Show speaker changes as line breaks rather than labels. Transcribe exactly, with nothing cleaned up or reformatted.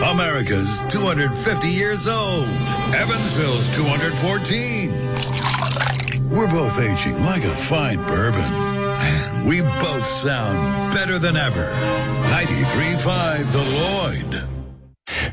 America's two hundred fifty years old. Evansville's two hundred fourteen. We're both aging like a fine bourbon. And we both sound better than ever. ninety-three point five The Lloyd.